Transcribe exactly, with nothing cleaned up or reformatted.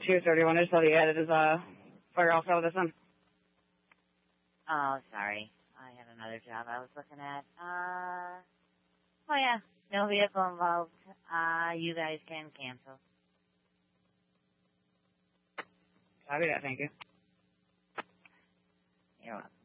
two thirty-one. I just saw the edit is uh, fire off with this one. Oh, sorry. I had another job I was looking at. Uh, oh yeah, no vehicle involved. Uh, you guys can cancel. Copy that, thank you. You're welcome.